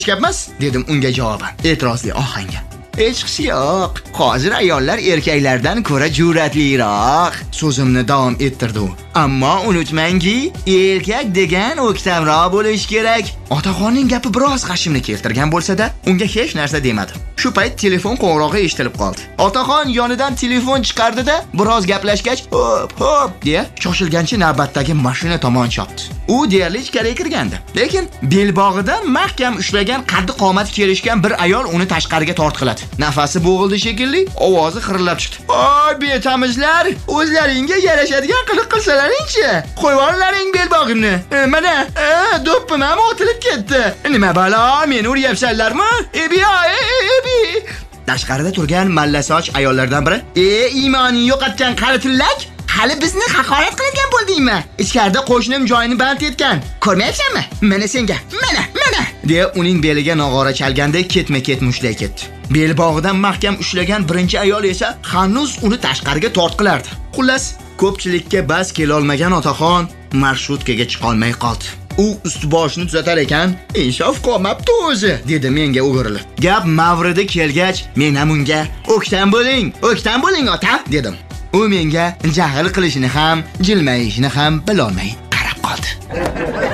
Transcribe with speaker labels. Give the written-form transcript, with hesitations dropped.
Speaker 1: Chiqapmiz, dedim unga javoban e'tirozli ohangda. Hech qisi yo'q. Hozir ayollar erkaklardan ko'ra jur'atliroq. So'zimni davom ettirdi u. Ammo unutmangki, erkak degan o'ktamroq bo'lish kerak. Otaxonning gapi biroz g'ashimni keltirgan bo'lsa-da, unga hech narsa demadim. Shu payt telefon qo'ng'irog'i eshitilib qoldi. Otaxon yonidan telefon chiqardi-da, biroz gaplashgach, hop deya shoshilgancha navbatdagi mashina tomon chopdi. U deyarli ichkariga kirgandi. Lekin belbog'idan mahkam ushlagan qaddi qomati kelishgan bir ayol uni tashqariga tortqiladi. Nafasi bo'g'ildi shekilli, ovozi xirillab chiqdi. "Voy, betamizlar, o'zlaringga yarashadigan qiliq qilsalaring-chi. Qo'yvorlaring belbog'imni. Mana, do'ppim ham otilib ketdi. Nima balo, meni uryapsanlarmi? Ebi. Tashqarida turgan mallasoch ayollardan biri, "Iymoning yo'qotgan qari tillak, hali bizni haqorat qilgan bo'ldingmi? Ichkarida qo'shnim joyini band etgan. Ko'rmayapsanmi? Mana senga. Mana." deya uning beliga nog'ora chalganda ketma-ket mushlay ketdi. Belbog'idan mahkam ushlagan birinchi ayol esa hanuz uni tashqariga tortqilardi. Xullas, ko'pchilikka bas kela olmagan otaxon marshrutkaga chiqa olmay qoldi. U ust-boshini tuzatar ekan, "Inshof qolmabdi o'zi", dedi menga o'girilib. Gap mavridi kelgach, men ham unga "O'ktam bo'ling ota", dedim. U menga jahl qilishini ham, jilmayishini ham bilolmay qarab qoldi.